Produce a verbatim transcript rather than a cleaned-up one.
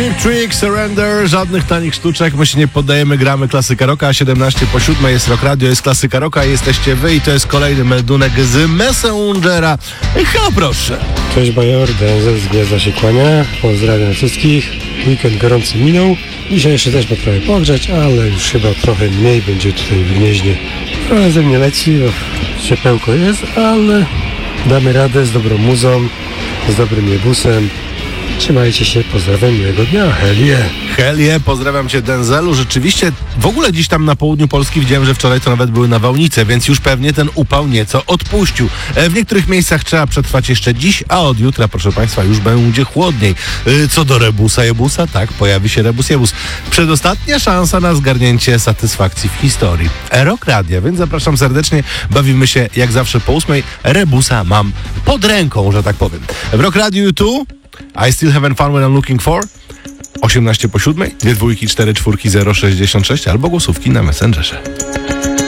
Cheap Trick, Surrender, żadnych tanich sztuczek, my się nie poddajemy, gramy klasyka rocka, a siedemnaście po siódmej jest Rock Radio, jest klasyka rocka, jesteście wy i to jest kolejny meldunek z Messengera. Halo, proszę. Cześć Bajor, Denzel z Gniezda się kłania, pozdrawiam wszystkich, weekend gorący minął, dzisiaj jeszcze też trochę pogrzać, ale już chyba trochę mniej będzie tutaj w Gnieźnie. Trochę ze mnie leci, bo ciepełko jest, ale damy radę z dobrą muzą, z dobrym jebusem. Trzymajcie się, pozdrawiam, miłego dnia, hell yeah. Hell yeah, pozdrawiam cię, Denzelu. Rzeczywiście, w ogóle dziś tam na południu Polski widziałem, że wczoraj to nawet były nawałnice, więc już pewnie ten upał nieco odpuścił. W niektórych miejscach trzeba przetrwać jeszcze dziś, a od jutra, proszę państwa, już będzie chłodniej. Co do rebusa jebusa, tak, pojawi się rebus jebus. Przedostatnia szansa na zgarnięcie satysfakcji w historii. Rock Radio, więc zapraszam serdecznie, bawimy się jak zawsze po ósmej. Rebusa mam pod ręką, że tak powiem. W Rock Radio YouTube I still having fun when I'm looking for osiemnaście po siódmej, dwie dwójki, cztery czwórki, zero sześćdziesiąt sześć albo głosówki na Messengerze.